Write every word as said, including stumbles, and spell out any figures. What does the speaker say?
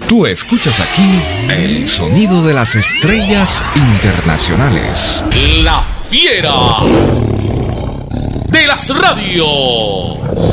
Tú escuchas aquí el sonido de las estrellas internacionales. La fiera de las radios.